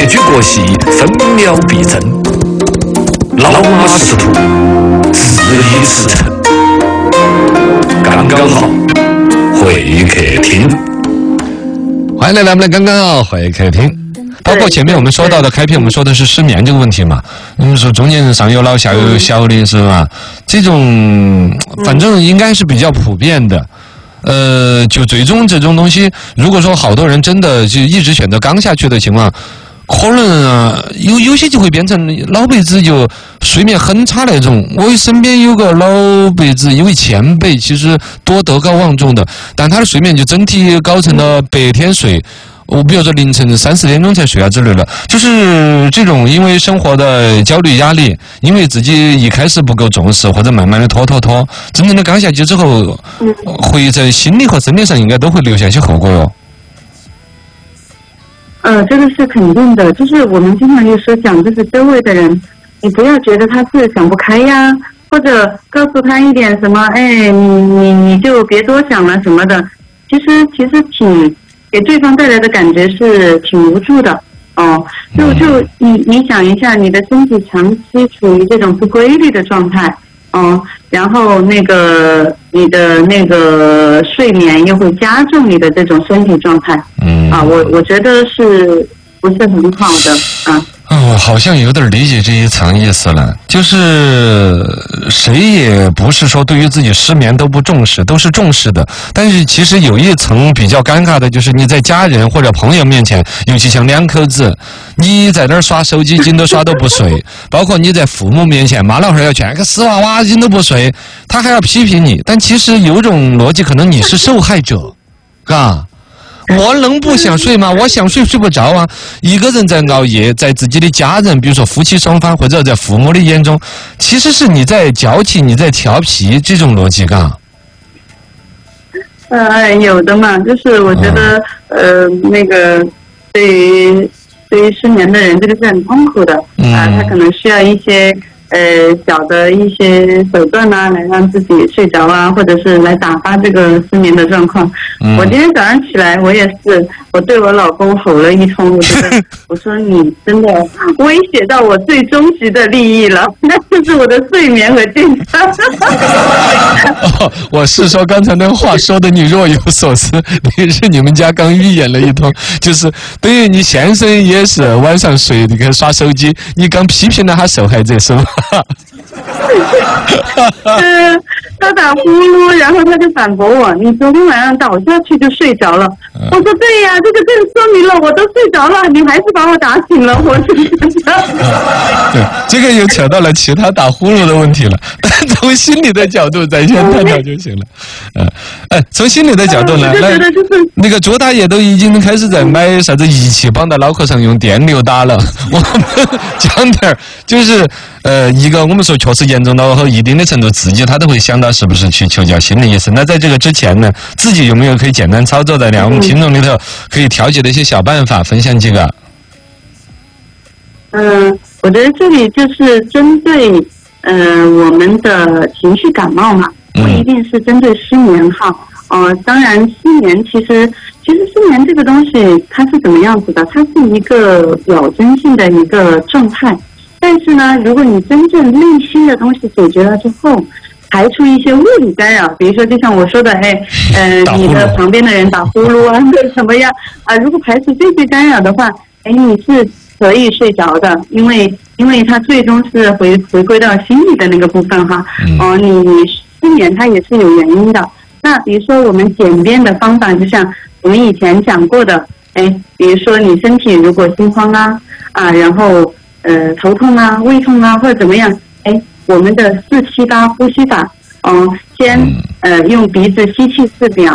举国席，分秒必争。老马识途，自立驰骋。刚刚好，会客厅。 欢迎来到我们的刚刚好会客厅。包括前面我们说到的开篇，我们说的是失眠这个问题嘛。你们说中年人上有老下有小的是吧？这种反正应该是比较普遍的。就最终这种东西，如果说好多人真的就一直选择刚下去的情况，可能啊有些就会变成老辈子就睡眠很差那种。我身边有个老辈子，一位前辈，其实多德高望重的，但他的睡眠就整体搞成了白天睡。我比如说凌晨3、4点钟才睡啊之类的，就是这种因为生活的焦虑压力，因为自己一开始不够重视，或者慢慢的拖，真正的刚下去之后，会在心理和生理上应该都会留下一些后果哟。 这个是肯定的，就是我们经常就说讲，就是周围的人，你不要觉得他是想不开呀，或者告诉他一点什么，哎，你就别多想了什么的，其实挺给对方带来的感觉是挺无助的哦。就你想一下，你的身体长期处于这种不规律的状态，然后你的那个睡眠又会加重你的这种身体状态，我觉得是不是很好的啊？ 我好像有点理解这一层意思了，就是谁也不是说对于自己失眠都不重视，都是重视的。但是其实有一层比较尴尬的，就是你在家人或者朋友面前，尤其像两口子，你在那儿刷手机，紧都刷都不睡；包括你在父母面前，妈老汉儿要劝个死娃娃，紧都不睡，他还要批评你。但其实有种逻辑，可能你是受害者，啊。我能不想睡吗？我想睡不着啊！一个人在熬夜，在自己的家人，比如说夫妻双方或者在父母的眼中，其实是你在娇气，你在调皮，这种逻辑感。 有的嘛，就是我觉得，那个对于失眠的人，这个是很痛苦的他可能需要一些小的一些手段啊，来让自己睡着啊，或者是来打发这个失眠的状况。我今天早上起来，我也是，我对我老公吼了一通，我说你真的威胁到我最终极的利益了，那就是我的睡眠和健康。 我是说刚才那话说的你若有所思，你们家刚预演了一通，就是等于你先生也是晚上睡你看刷手机，你刚批评了他受害者是吗？ 他打呼噜，然后他就反驳我：“你昨天晚上倒下去就睡着了。”我说：“对呀，这个更说明了我都睡着了，你还是把我打醒了。”我是真的。 对，这个又扯到了其他打呼噜的问题了。但从心理的角度咱先探讨就行了。从心理的角度呢，那个朱大爷都已经开始在买啥子仪器绑到脑壳上用电流打了。我们讲点就是一个我们说确实严重到和一定的程度，自己他都会想到是不是去求教心理医生。那在这个之前呢，自己有没有可以简单操作的呢？我们听众里头可以调节的一些小办法，分享几个。 我觉得这里就是针对我们的情绪感冒嘛，不一定是针对失眠哈。当然失眠其实失眠这个东西它是怎么样子的？它是一个表征性的一个状态。但是呢，如果你真正内心的东西解决了之后，排除一些物理干扰，比如说就像我说的，你的旁边的人打呼噜啊，或者什么样啊，如果排除这些干扰的话，你是可以睡着的，因为它最终是回归到心理的那个部分哈。你失眠它也是有原因的。那比如说我们简便的方法，就像我们以前讲过的，比如说你身体如果心慌啊，然后头痛啊、胃痛啊或者怎么样，我们的4-7-8呼吸法，先用鼻子吸气4秒，